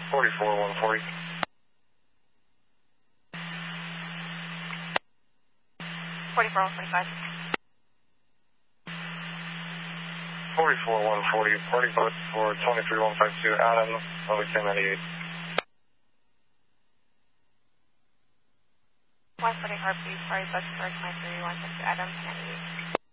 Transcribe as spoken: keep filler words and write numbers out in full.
forty-four one forty. forty-four one forty-five. forty-four one forty, party boat for twenty-three one fifty-two, Adam, over ten ninety-eight. one forty-four, please, party boat for twenty-three one fifty-two, Adam, ten ninety-eight.